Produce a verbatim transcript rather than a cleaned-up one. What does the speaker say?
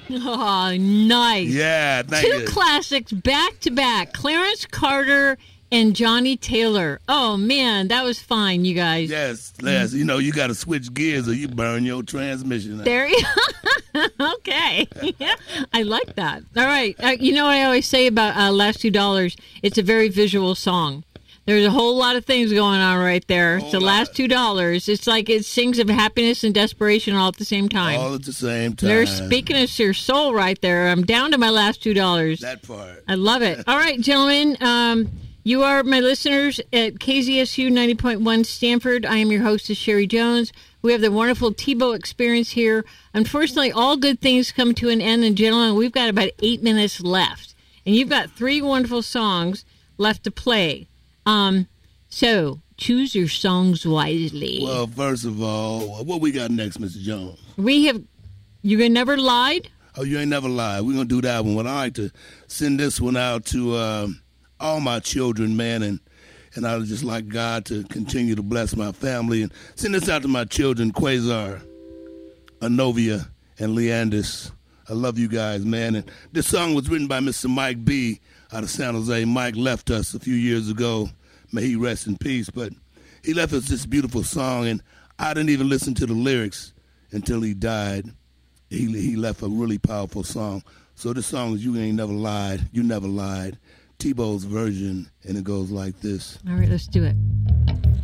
Oh, nice. Yeah, thank Two you. classics back to back. Clarence Carter and Johnny Taylor. Oh, man, that was fine, you guys. Yes, Les, you know, you got to switch gears or you burn your transmission. There you Okay. Yeah, I like that. All right. Uh, you know what I always say about uh, Last Two Dollars? It's a very visual song. There's a whole lot of things going on right there. It's the last two dollars. It's like it sings of happiness and desperation all at the same time. All at the same time. They're speaking to your soul right there. I'm down to my last two dollars. That part. I love it. All right, gentlemen. Um, you are my listeners at K Z S U ninety point one Stanford. I am your hostess, Sherry Jones. We have the wonderful Tebow experience here. Unfortunately, all good things come to an end. And, gentlemen, we've got about eight minutes left. And you've got three wonderful songs left to play. Um, so choose your songs wisely. Well, first of all, what we got next, Mister Jones? We have, You Ain't Never Lied? Oh, You Ain't Never Lied. We're going to do that one. Well, I like to send this one out to uh, all my children, man, and, and I would just like God to continue to bless my family. And send this out to my children, Quasar, Anovia, and Leandis. I love you guys, man. And this song was written by Mister Mike B. out of San Jose. Mike left us a few years ago. May he rest in peace. But he left us this beautiful song, and I didn't even listen to the lyrics until he died. He he left a really powerful song. So this song is You Ain't Never Lied. You Never Lied. Tebow's version, and it goes like this. All right, let's do it.